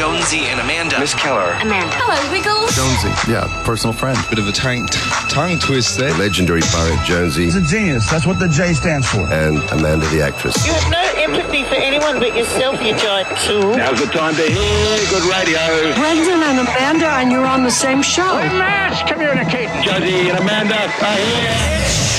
Jonesy and Amanda. Miss Keller. Amanda. Hello, Wiggles. Jonesy, yeah, personal friend. Bit of a tongue twist there. Legendary pirate Jonesy. He's a genius. That's what the J stands for. And Amanda, the actress. You have no empathy for anyone but yourself, you giant tool. Now's the time to hear good radio. Brendan and Amanda, and you're on the same show. We're mass communicating. Jonesy and Amanda are here.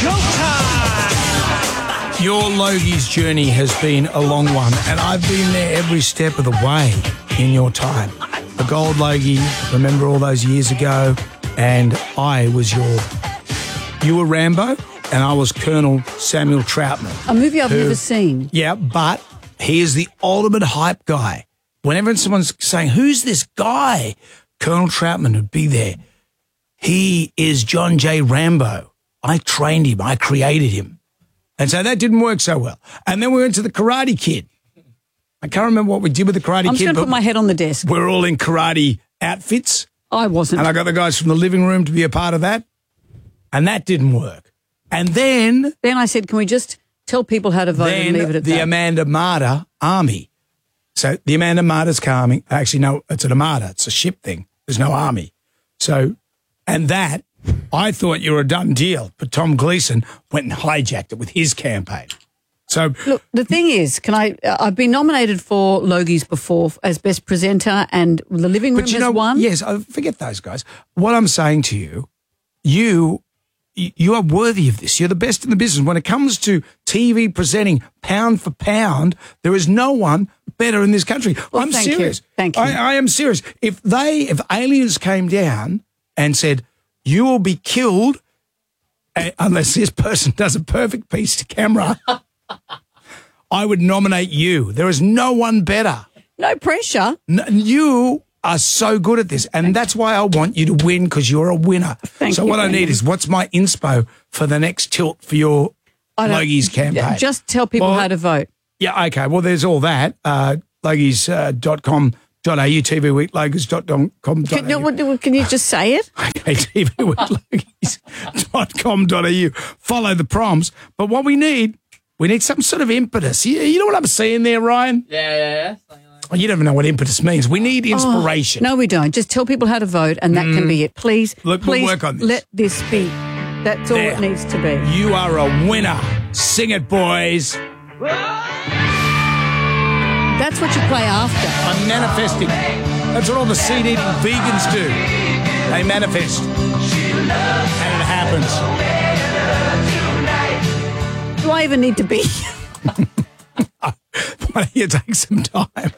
Your Logie's journey has been a long one, and I've been there every step of the way in your time. The Gold Logie, remember all those years ago, and I was you were Rambo, and I was Colonel Samuel Troutman. A movie I've never seen. Yeah, but he is the ultimate hype guy. Whenever someone's saying, who's this guy? Colonel Troutman would be there. He is John J. Rambo. I trained him. I created him. And so that didn't work so well. And then we went to the Karate Kid. I can't remember what we did with the Karate Kid. I'm just going to put my head on the desk. We're all in karate outfits. I wasn't. And I got the guys from the living room to be a part of that. And that didn't work. And then I said, can we just tell people how to vote and leave it at that? the Amanda Marta Army. So the Amanda Marta's army, actually, no, it's an Armada. It's a ship thing. There's no army. So, and that, I thought you were a done deal, but Tom Gleeson went and hijacked it with his campaign. So look, the thing is, I've been nominated for Logies before as best presenter, and the living room has won. Yes, I forget those guys. What I'm saying to you, you are worthy of this. You're the best in the business. When it comes to TV presenting, pound for pound, there is no one better in this country. Well, I'm serious. Thank you. I am serious. If aliens came down and said, you will be killed unless this person does a perfect piece to camera, I would nominate you. There is no one better. No pressure. You are so good at this, and that's why I want you to win, because you're a winner. Thank you, what I Brendan. need is, what's my inspo for the next tilt for your Logies campaign? Just tell people how to vote. Yeah, okay. Well, there's all that. Logies.com.au, TV Week, Logies.com.au. Can you just say it? Okay, TV Week, Logies.com.au. Follow the prompts. But what we need some sort of impetus. You know what I'm seeing there, Ryan? Yeah. You don't even know what impetus means. We need inspiration. No, we don't. Just tell people how to vote, and that can be it. Please, Look, please we'll work on this. let this be. That's all it needs to be. You are a winner. Sing it, boys. That's what you play after. I'm manifesting. That's what all the seed-eating vegans do. They manifest. And it happens. Do I even need to be? Why don't you take some time?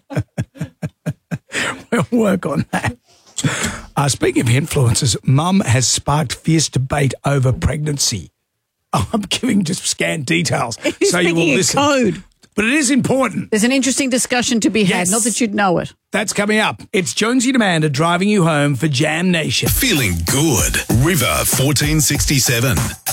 We'll work on that. Speaking of influencers, Mum has sparked fierce debate over pregnancy. Oh, I'm giving just scant details, so you will listen. Code. But it is important. There's an interesting discussion to be had, not that you'd know it. That's coming up. It's Jonesy and Amanda driving you home for Jam Nation. Feeling good. River 1467.